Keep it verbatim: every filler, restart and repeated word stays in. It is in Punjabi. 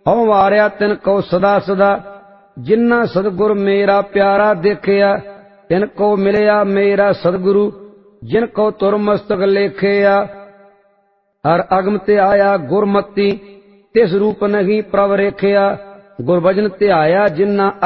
ਹਉ ਵਾਰਿਆ ਤਿਨ ਕੋ ਸਦਾ ਸਦਾ, ਜਿਨ੍ਹਾਂ ਸਤਿਗੁਰ ਮੇਰਾ ਪਿਆਰਾ ਦੇਖਿਆ। ਤਿਨ ਕੋ ਮਿਲਿਆ ਮੇਰਾ ਸਤਿਗੁਰੂ, ਜਿਨ ਕੋ ਤੁਰ ਮਸਤਕ ਲੇਖਿਆ। ਹਰ ਅਗਮ ਧਿਆਇਆ ਗੁਰਮਤੀ, ਤਿਸ ਰੂਪ ਨਹੀਂ ਪ੍ਰਭ ਰੇਖਿਆ। ਗੁਰਬਚਨ ਧਿਆਇਆ ਜਿਨ੍ਹਾਂ